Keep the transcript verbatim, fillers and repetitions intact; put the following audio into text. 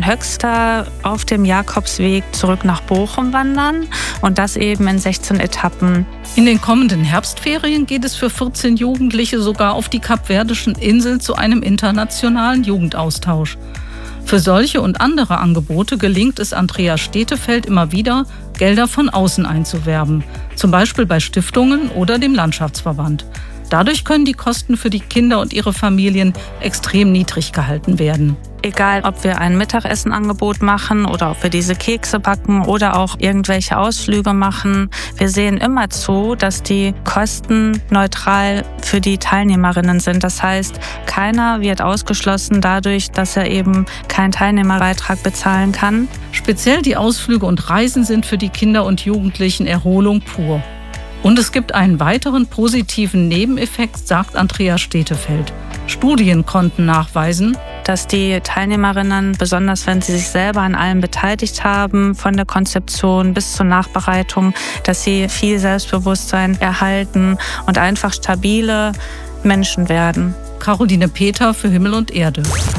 von Höxter auf dem Jakobsweg zurück nach Bochum wandern und das eben in sechzehn Etappen. In den kommenden Herbstferien geht es für vierzehn Jugendliche sogar auf die kapverdischen Inseln zu einem internationalen Jugendaustausch. Für solche und andere Angebote gelingt es Andrea Stetefeld immer wieder, Gelder von außen einzuwerben, zum Beispiel bei Stiftungen oder dem Landschaftsverband. Dadurch können die Kosten für die Kinder und ihre Familien extrem niedrig gehalten werden. Egal, ob wir ein Mittagessenangebot machen oder ob wir diese Kekse backen oder auch irgendwelche Ausflüge machen, wir sehen immer zu, dass die Kosten neutral für die Teilnehmerinnen sind. Das heißt, keiner wird ausgeschlossen dadurch, dass er eben keinen Teilnehmerbeitrag bezahlen kann. Speziell die Ausflüge und Reisen sind für die Kinder und Jugendlichen Erholung pur. Und es gibt einen weiteren positiven Nebeneffekt, sagt Andrea Stetefeld. Studien konnten nachweisen, dass die Teilnehmerinnen, besonders wenn sie sich selber an allem beteiligt haben, von der Konzeption bis zur Nachbereitung, dass sie viel Selbstbewusstsein erhalten und einfach stabile Menschen werden. Caroline Peter für Himmel und Erde.